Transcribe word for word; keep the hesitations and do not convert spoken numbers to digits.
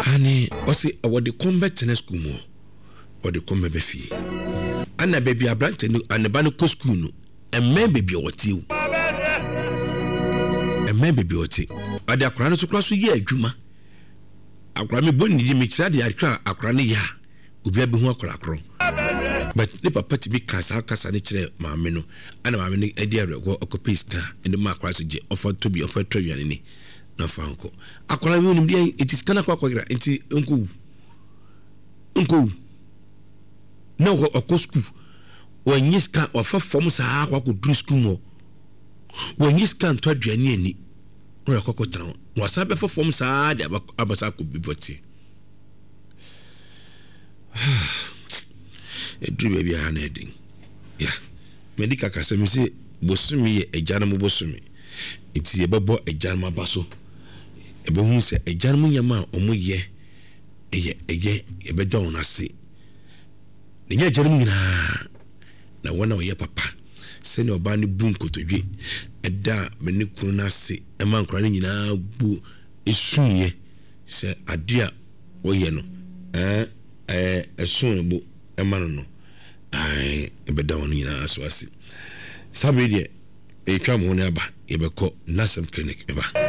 Ani osi awodi kombe tennis school mo. Odi kombe be fi. Ana baby abrante no aneba no ko school no. Emme baby oti o. Emme baby oti. Ade akora no so kra so ye adwuma. Akora me boni di me kira de akra akora ne ya. Obi abi hu akora akro. But the papa to be kasa kasa ni kire maame no. Ana maame ni edi arego okopista ende ma akora so je offer to be offer to yane ni. Na fanko. Akora we onim dia it is kana kwa kwa gira enti nko. Nko. Na okọ school. Wanyiska ofa form sa akwa ko dru school mo. Wanyiska nto aduane ani. No akọ tran. No asabe for form sa de abasa ko biboti. Edru baby ana edin. Ya. Medical kasa mi se bosumi ye ejanam bosumi. Iti ye bebo ejanam abaso. Ebe hu se ejanam nyama omo ye eye eye ebe don ase. Ne nya ejanam nyina na wona oye papa. Se ne oba ne bu nkotodwe eda me ne kunu na ase e man kora ne nyina bu esunye se adea oye no eh eh esun bu e man no ai ebe da wona nyina so ase. Sabe de e twa mo ne aba ye be ko nasem clinic eba.